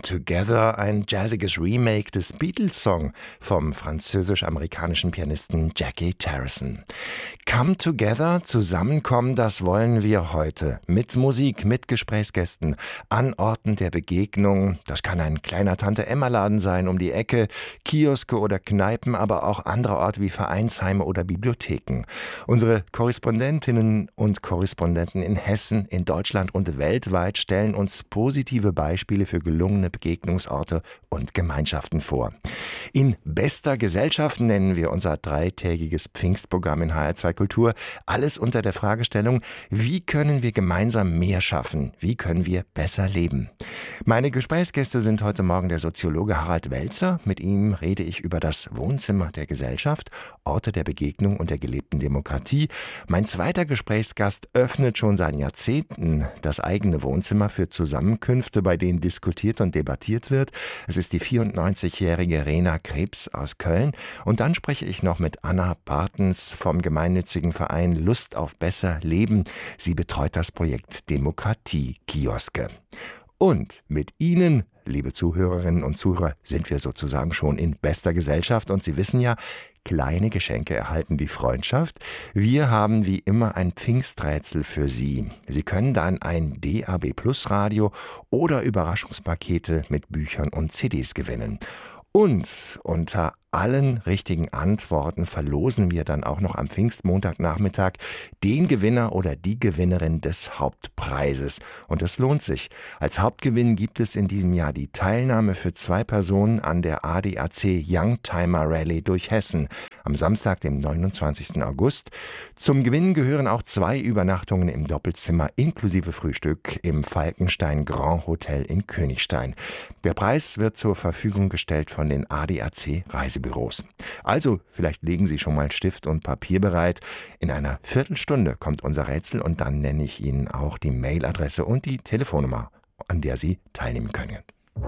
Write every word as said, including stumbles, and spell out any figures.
Together, ein jazziges Remake des Beatles-Song vom französisch-amerikanischen Pianisten Jackie Tarrison. Come Together, zusammenkommen, das wollen wir heute. Mit Musik, mit Gesprächsgästen, an Orten der Begegnung. Das kann ein kleiner Tante-Emma-Laden sein um die Ecke, Kioske oder Kneipen, aber auch andere Orte wie Vereinsheime oder Bibliotheken. Unsere Korrespondentinnen und Korrespondenten in Hessen, in Deutschland und weltweit stellen uns positive Beispiele für gelungene Begegnungsorte und Gemeinschaften vor. In bester Gesellschaft nennen wir unser dreitägiges Pfingstprogramm in H R zwei Kultur. Alles unter der Fragestellung, wie können wir gemeinsam mehr schaffen? Wie können wir besser leben? Meine Gesprächsgäste sind heute Morgen der Soziologe Harald Welzer. Mit ihm rede ich über das Wohnzimmer der Gesellschaft, Orte der Begegnung und der gelebten Demokratie. Mein zweiter Gesprächsgast öffnet schon seit Jahrzehnten das eigene Wohnzimmer für Zusammenkünfte, bei denen diskutiert und debattiert wird. Es ist die vierundneunzigjährige Rena Krebs aus Köln. Und dann spreche ich noch mit Anna Bartens vom gemeinnützigen Verein Lust auf besser Leben. Sie betreut das Projekt Demokratie-Kioske. Und mit Ihnen, liebe Zuhörerinnen und Zuhörer, sind wir sozusagen schon in bester Gesellschaft. Und Sie wissen ja, kleine Geschenke erhalten die Freundschaft. Wir haben wie immer ein Pfingsträtsel für Sie. Sie können dann ein D A B Plus Radio oder Überraschungspakete mit Büchern und C Ds gewinnen. Und unter allen richtigen Antworten verlosen wir dann auch noch am Pfingstmontagnachmittag den Gewinner oder die Gewinnerin des Hauptpreises. Und es lohnt sich. Als Hauptgewinn gibt es in diesem Jahr die Teilnahme für zwei Personen an der A D A C Youngtimer Rallye durch Hessen am Samstag, dem neunundzwanzigsten August. Zum Gewinn gehören auch zwei Übernachtungen im Doppelzimmer inklusive Frühstück im Falkenstein Grand Hotel in Königstein. Der Preis wird zur Verfügung gestellt von den A D A C Reisebüros. Also, vielleicht legen Sie schon mal Stift und Papier bereit. In einer Viertelstunde kommt unser Rätsel und dann nenne ich Ihnen auch die Mailadresse und die Telefonnummer, an der Sie teilnehmen können.